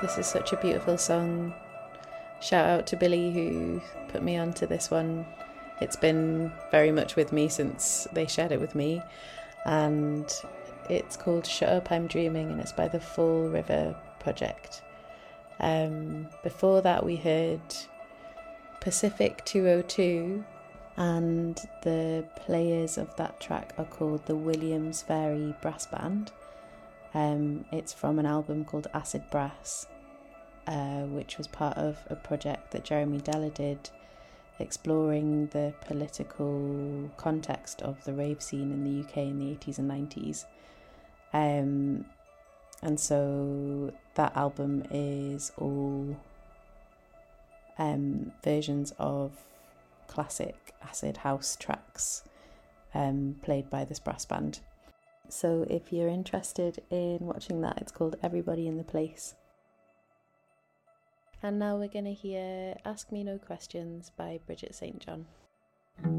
This is such a beautiful song. Shout out to Billy who put me onto this one. It's been very much with me since they shared it with me, and it's called Shut Up, I'm Dreaming, and it's by the Fall River Project. Before that we heard Pacific 202, and the players of that track are called the Williams Ferry Brass Band. It's from an album called Acid Brass, which was part of a project that Jeremy Deller did, exploring the political context of the rave scene in the UK in the 80s and 90s. And so that album is all versions of classic acid house tracks played by this brass band. So if you're interested in watching that, it's called Everybody in the Place. And now we're going to hear Ask Me No Questions by Bridget St. John.